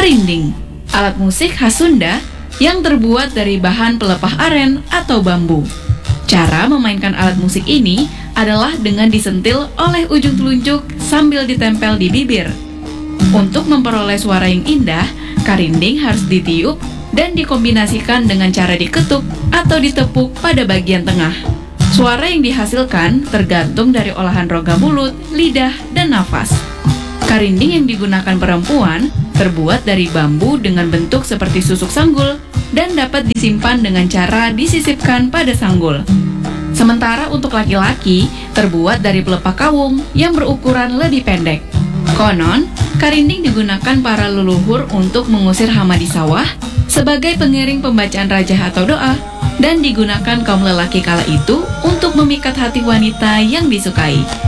Karinding, alat musik khas Sunda yang terbuat dari bahan pelepah aren atau bambu. Cara memainkan alat musik ini adalah dengan disentil oleh ujung telunjuk sambil ditempel di bibir. Untuk memperoleh suara yang indah, karinding harus ditiup dan dikombinasikan dengan cara diketuk atau ditepuk pada bagian tengah. Suara yang dihasilkan tergantung dari olahan rongga mulut, lidah, dan nafas. Karinding yang digunakan perempuan terbuat dari bambu dengan bentuk seperti susuk sanggul dan dapat disimpan dengan cara disisipkan pada sanggul. Sementara untuk laki-laki terbuat dari pelepah kawung yang berukuran lebih pendek. Konon, karinding digunakan para leluhur untuk mengusir hama di sawah sebagai pengiring pembacaan rajah atau doa, dan digunakan kaum lelaki kala itu untuk memikat hati wanita yang disukai.